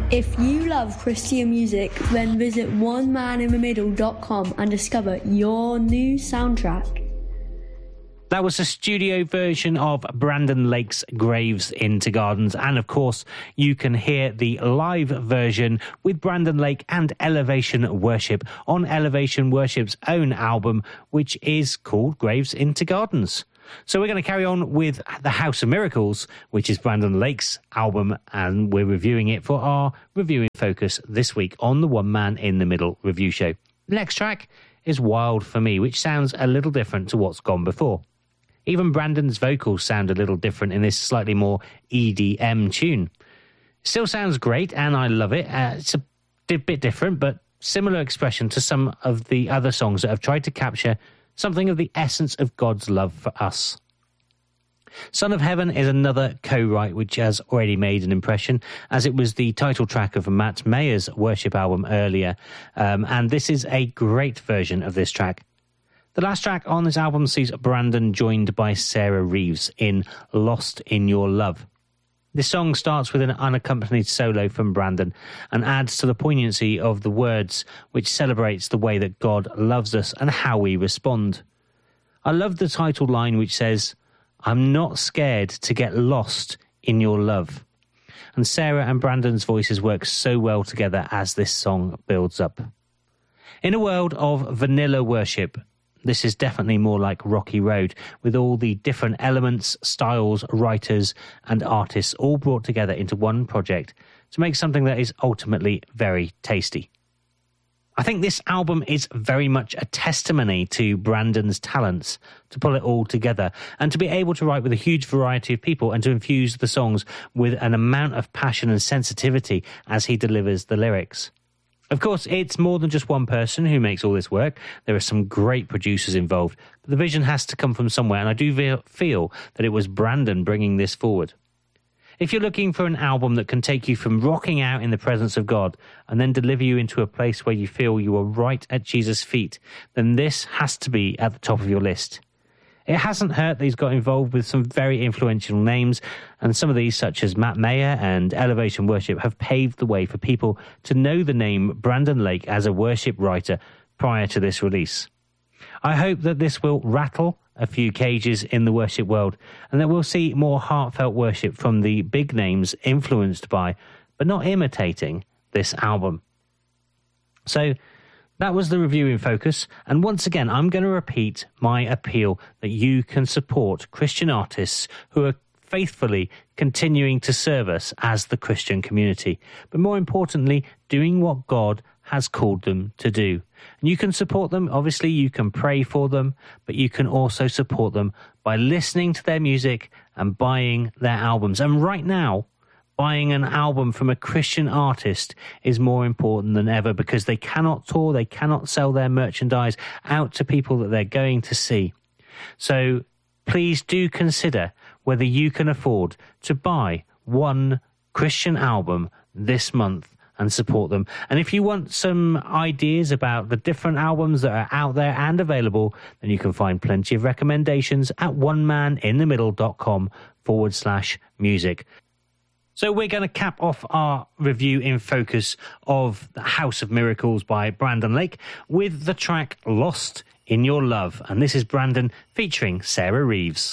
If you love Christian music, then visit onemaninthemiddle.com and discover your new soundtrack. That was a studio version of Brandon Lake's Graves into Gardens. And of course, you can hear the live version with Brandon Lake and Elevation Worship on Elevation Worship's own album, which is called Graves into Gardens. So we're going to carry on with The House of Miracles, which is Brandon Lake's album, and we're reviewing it for our Reviewing Focus this week on the One Man in the Middle review show. The next track is Wild for Me, which sounds a little different to what's gone before. Even Brandon's vocals sound a little different in this slightly more EDM tune. Still sounds great, and I love it. It's a bit different, but similar expression to some of the other songs that have tried to capture something of the essence of God's love for us. Son of Heaven is another co-write which has already made an impression, as it was the title track of Matt Mayer's worship album earlier, and this is a great version of this track. The last track on this album sees Brandon joined by Sarah Reeves in Lost in Your Love. This song starts with an unaccompanied solo from Brandon and adds to the poignancy of the words, which celebrates the way that God loves us and how we respond. I love the title line which says, "I'm not scared to get lost in your love." And Sarah and Brandon's voices work so well together as this song builds up. In a world of vanilla worship, this is definitely more like Rocky Road, with all the different elements, styles, writers and artists all brought together into one project to make something that is ultimately very tasty. I think this album is very much a testimony to Brandon's talents to pull it all together and to be able to write with a huge variety of people and to infuse the songs with an amount of passion and sensitivity as he delivers the lyrics. Of course, it's more than just one person who makes all this work. There are some great producers involved, but the vision has to come from somewhere, and I do feel that it was Brandon bringing this forward. If you're looking for an album that can take you from rocking out in the presence of God and then deliver you into a place where you feel you are right at Jesus' feet, then this has to be at the top of your list. It hasn't hurt that he's got involved with some very influential names, and some of these, such as Matt Mayer and Elevation Worship, have paved the way for people to know the name Brandon Lake as a worship writer prior to this release. I hope that this will rattle a few cages in the worship world, and that we'll see more heartfelt worship from the big names influenced by, but not imitating, this album. So that was the review in focus, and once again I'm going to repeat my appeal that you can support Christian artists who are faithfully continuing to serve us as the Christian community, but more importantly, doing what God has called them to do. And you can support them, obviously you can pray for them, but you can also support them by listening to their music and buying their albums. And right now, buying an album from a Christian artist is more important than ever, because they cannot tour, they cannot sell their merchandise out to people that they're going to see. So please do consider whether you can afford to buy one Christian album this month and support them. And if you want some ideas about the different albums that are out there and available, then you can find plenty of recommendations at onemaninthemiddle.com/music. So we're going to cap off our review in focus of The House of Miracles by Brandon Lake with the track Lost in Your Love. And this is Brandon featuring Sarah Reeves.